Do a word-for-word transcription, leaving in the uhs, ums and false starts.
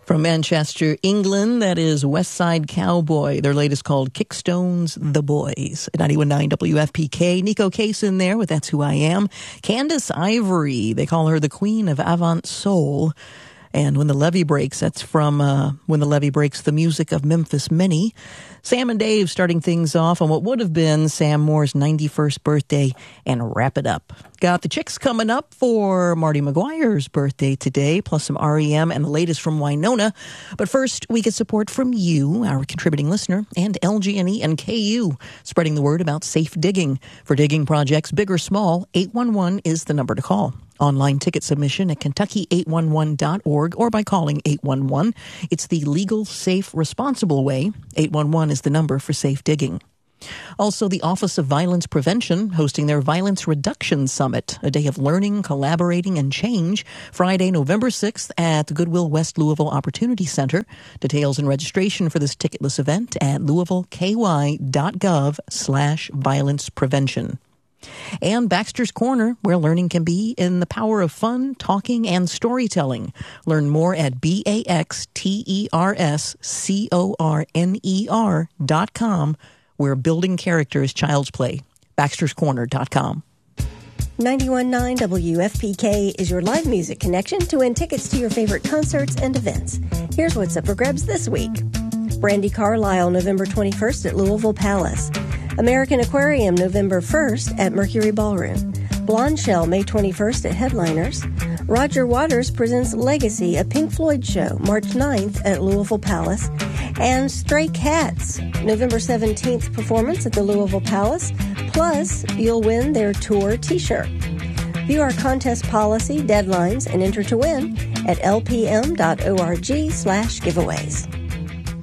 From Manchester, England, that is West Side Cowboy. Their latest called Kickstones The Boys. At ninety-one point nine W F P K. Nico Case in there with That's Who I Am. Candace Ivory, they call her the Queen of Avant Soul. And When the Levee Breaks, that's from uh, When the Levee Breaks, the music of Memphis Minnie. Sam and Dave starting things off on what would have been Sam Moore's ninety-first birthday, and wrap it up. Got the Chicks coming up for Marty McGuire's birthday today, plus some R E M and the latest from Winona. But first, we get support from you, our contributing listener, and L G and E and K U, spreading the word about safe digging. For digging projects, big or small, eight one one is the number to call. Online ticket submission at Kentucky eight one one dot org or by calling eight one one. It's the legal, safe, responsible way. eight one one is the number for safe digging. Also, the Office of Violence Prevention hosting their Violence Reduction Summit, a day of learning, collaborating, and change, Friday, November sixth at the Goodwill West Louisville Opportunity Center. Details and registration for this ticketless event at louisvilleky.gov slash violence prevention. And Baxter's Corner, where learning can be in the power of fun, talking, and storytelling. Learn more at B A X T E R S C O R N E R dot com, where building character is child's play. baxters corner dot com. ninety-one point nine W F P K is your live music connection to win tickets to your favorite concerts and events. Here's what's up for grabs this week. Brandi Carlile, November twenty-first at Louisville Palace. American Aquarium, November first at Mercury Ballroom. Blonde Shell, May twenty-first at Headliners. Roger Waters presents Legacy, a Pink Floyd show, March ninth at Louisville Palace. And Stray Cats, November seventeenth performance at the Louisville Palace. Plus, you'll win their tour t-shirt. View our contest policy, deadlines, and enter to win at lpm.org slash giveaways.